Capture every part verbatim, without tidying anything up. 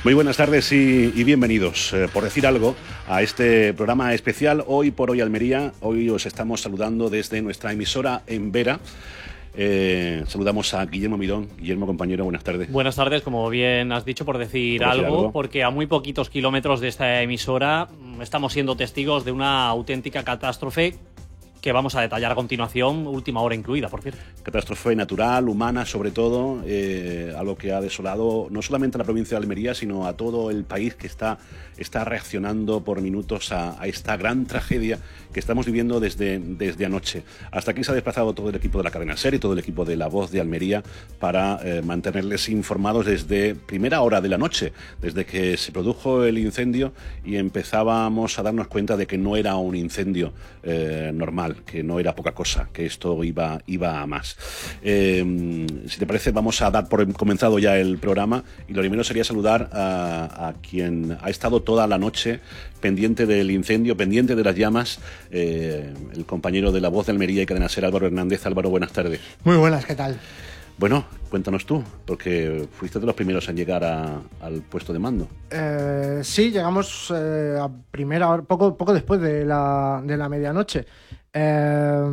Muy buenas tardes y, y bienvenidos, eh, por decir algo, a este programa especial Hoy por Hoy Almería. Hoy os estamos saludando desde nuestra emisora en Vera. Eh, saludamos a Guillermo Mirón. Guillermo, compañero, buenas tardes. Buenas tardes, como bien has dicho, por decir, por decir algo, algo, porque a muy poquitos kilómetros de esta emisora estamos siendo testigos de una auténtica catástrofe que vamos a detallar a continuación, última hora incluida, por cierto. Catástrofe natural, humana, sobre todo, eh, algo que ha desolado no solamente a la provincia de Almería, sino a todo el país, que está, está reaccionando por minutos a, a esta gran tragedia que estamos viviendo desde, desde anoche. Hasta aquí se ha desplazado todo el equipo de la cadena SER y todo el equipo de La Voz de Almería para eh, mantenerles informados desde primera hora de la noche, desde que se produjo el incendio y empezábamos a darnos cuenta de que no era un incendio eh, normal, que no era poca cosa, que esto iba, iba a más. Eh, si te parece, vamos a dar por comenzado ya el programa, y lo primero sería saludar a, a quien ha estado toda la noche pendiente del incendio, pendiente de las llamas, eh, el compañero de La Voz de Almería y Cadena SER, Álvaro Hernández. Álvaro, buenas tardes. Muy buenas, ¿qué tal? Bueno, cuéntanos tú, porque fuiste de los primeros en llegar a, al puesto de mando. Eh, sí, llegamos eh, a primera hora, poco, poco después de la, de la medianoche. Eh,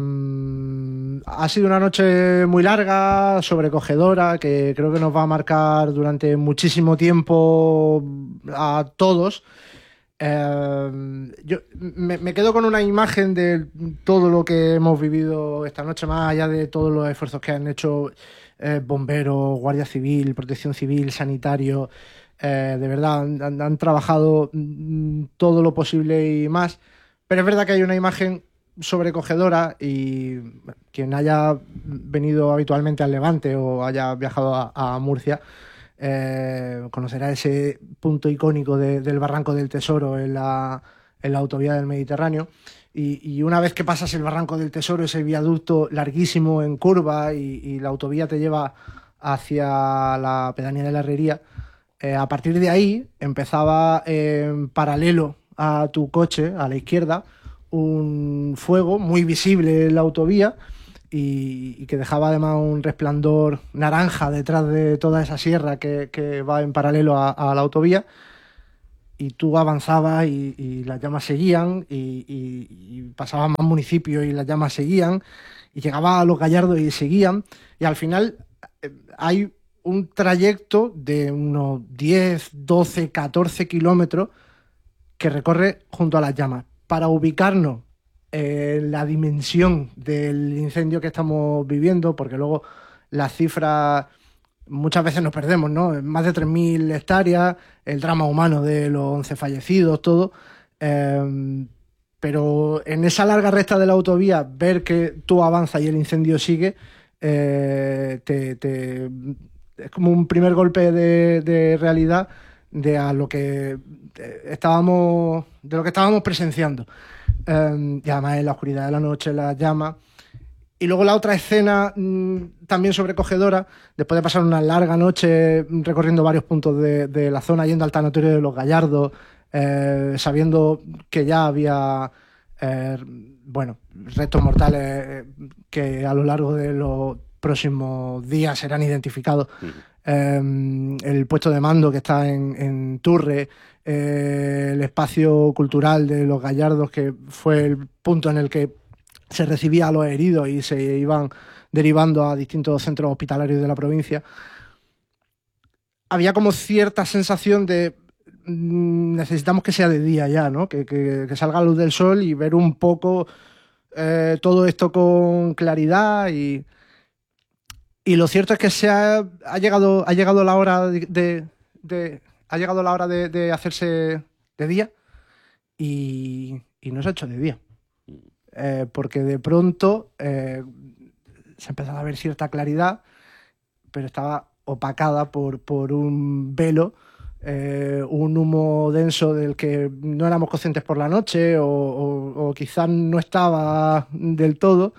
ha sido una noche muy larga, sobrecogedora, que creo que nos va a marcar durante muchísimo tiempo a todos. Eh, yo me, me quedo con una imagen de todo lo que hemos vivido esta noche, más allá de todos los esfuerzos que han hecho eh, bomberos, Guardia Civil, Protección Civil, Sanitario. Eh, de verdad, han, han trabajado todo lo posible y más, pero es verdad que hay una imagen sobrecogedora, y quien haya venido habitualmente al Levante o haya viajado a, a Murcia eh, conocerá ese punto icónico de, del Barranco del Tesoro en la, en la autovía del Mediterráneo, y, y una vez que pasas el Barranco del Tesoro, ese viaducto larguísimo en curva, y, y la autovía te lleva hacia la pedanía de la Herrería, eh, a partir de ahí empezaba en paralelo a tu coche, a la izquierda, un fuego muy visible en la autovía, y, y que dejaba además un resplandor naranja detrás de toda esa sierra que, que va en paralelo a, a la autovía, y tú avanzabas y, y las llamas seguían, y, y, y pasaban más municipios y las llamas seguían, y llegabas a Los Gallardos y seguían, y al final eh, hay un trayecto de unos diez, doce, catorce kilómetros que recorre junto a las llamas. Para ubicarnos en la dimensión del incendio que estamos viviendo, porque luego las cifras muchas veces nos perdemos, ¿no? Más de tres mil hectáreas, el drama humano de los once fallecidos, todo. Eh, pero en esa larga recta de la autovía, ver que tú avanzas y el incendio sigue, eh, te, te, es como un primer golpe de, de realidad de a lo que estábamos de lo que estábamos presenciando, um, y además en la oscuridad de la noche, las llamas. Y luego la otra escena mmm, también sobrecogedora, después de pasar una larga noche recorriendo varios puntos de, de la zona, yendo al tanatorio de Los Gallardos, eh, sabiendo que ya había eh, bueno, restos mortales que a lo largo de los próximos días serán identificados. Uh-huh. Eh, el puesto de mando que está en, en Turre, eh, el espacio cultural de Los Gallardos, que fue el punto en el que se recibía a los heridos y se iban derivando a distintos centros hospitalarios de la provincia. Había como cierta sensación de mmm, necesitamos que sea de día ya, ¿no? Que, que, que salga la luz del sol y ver un poco eh, todo esto con claridad. y Y lo cierto es que se ha, ha llegado ha llegado la hora de, de, de ha llegado la hora de, de hacerse de día, y, y no se ha hecho de día, eh, porque de pronto eh, se ha empezado a ver cierta claridad, pero estaba opacada por, por un velo, eh, un humo denso del que no éramos conscientes por la noche, o, o, o quizás no estaba del todo,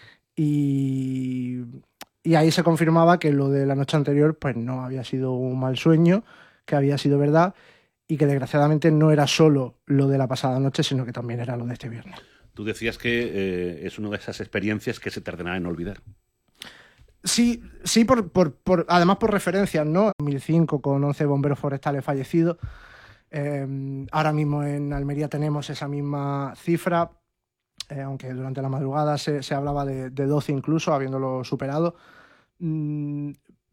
y Y ahí se confirmaba que lo de la noche anterior pues no había sido un mal sueño, que había sido verdad, y que desgraciadamente no era solo lo de la pasada noche, sino que también era lo de este viernes. Tú decías que eh, es una de esas experiencias que se tardará en olvidar. Sí, sí por, por, por, además por referencias, ¿no? dos mil cinco con once bomberos forestales fallecidos. Eh, ahora mismo en Almería tenemos esa misma cifra, eh, aunque durante la madrugada se, se hablaba de, de doce incluso, habiéndolo superado. Mm,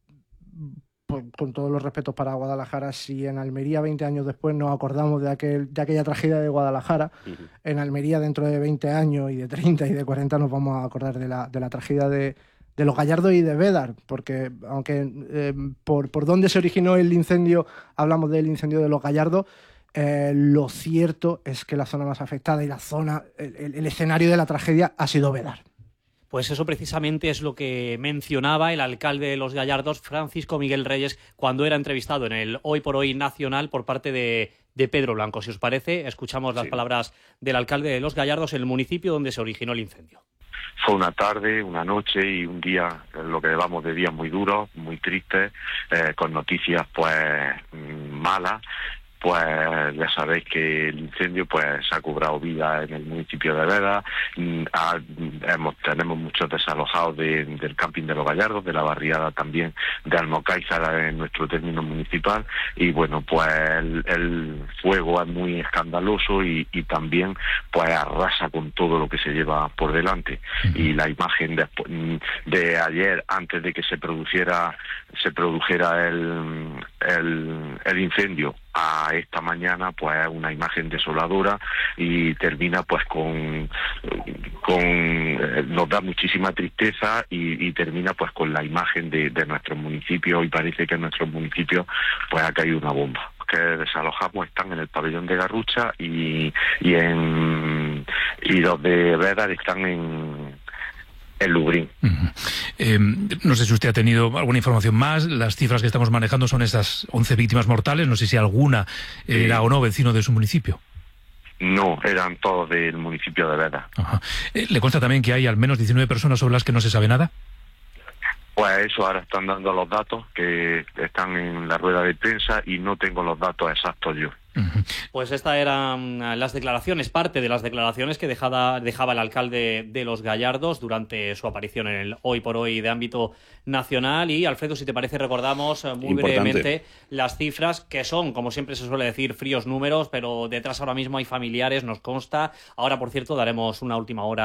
pues, con todos los respetos para Guadalajara, si en Almería veinte años después nos acordamos de, aquel, de aquella tragedia de Guadalajara, uh-huh. en Almería dentro de veinte años y de treinta y de cuarenta nos vamos a acordar de la, de la tragedia de, de Los Gallardos y de Bédar, porque aunque eh, por, por dónde se originó el incendio, hablamos del incendio de Los Gallardos, eh, lo cierto es que la zona más afectada y la zona, el, el, el escenario de la tragedia ha sido Bédar. Pues eso precisamente es lo que mencionaba el alcalde de Los Gallardos, Francisco Miguel Reyes, cuando era entrevistado en el Hoy por Hoy Nacional por parte de, de Pedro Blanco. Si os parece, escuchamos las sí. palabras del alcalde de Los Gallardos, el municipio donde se originó el incendio. Fue una tarde, una noche y un día, lo que llevamos de días muy duros, muy tristes, eh, con noticias pues malas. Pues ya sabéis que el incendio pues ha cobrado vida en el municipio de Bédar. Ha, hemos, tenemos muchos desalojados de, del camping de Los Gallardos, de la barriada también de Almocáizar en nuestro término municipal. Y bueno, pues el, el fuego es muy escandaloso y, y también pues arrasa con todo lo que se lleva por delante. Y la imagen de, de ayer, antes de que se produciera se produjera el, el, el incendio, a esta mañana pues es una imagen desoladora y termina pues con con eh, nos da muchísima tristeza y, y termina pues con la imagen de, de nuestro municipio, y parece que en nuestro municipio pues ha caído una bomba. Que desalojamos están en el pabellón de Garrucha y y en y los de Bédar están en el Lubrín. Uh-huh. Eh, no sé si usted ha tenido alguna información más. Las cifras que estamos manejando son esas once víctimas mortales. No sé si alguna era sí. o no vecino de su municipio. No, eran todos del municipio de Bédar. Uh-huh. Eh, ¿Le consta también que hay al menos diecinueve personas sobre las que no se sabe nada? Pues eso, ahora están dando los datos que están en la rueda de prensa y no tengo los datos exactos yo. Pues estas eran las declaraciones, parte de las declaraciones que dejaba, dejaba el alcalde de Los Gallardos durante su aparición en el Hoy por Hoy de ámbito nacional. Y Alfredo, si te parece, recordamos muy Importante. brevemente las cifras, que son, como siempre se suele decir, fríos números, pero detrás ahora mismo hay familiares, nos consta. Ahora, por cierto, daremos una última hora